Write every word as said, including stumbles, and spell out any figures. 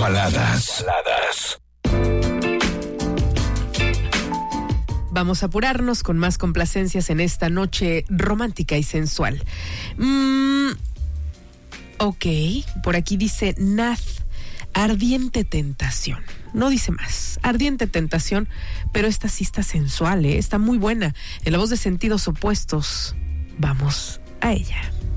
Baladas. Baladas. Vamos a apurarnos con más complacencias en esta noche romántica y sensual. Mm, ok, por aquí dice Nath, ardiente tentación. No dice más, ardiente tentación, pero esta sí está sensual, ¿eh? Está muy buena. En la voz de Sentidos Opuestos, vamos a ella.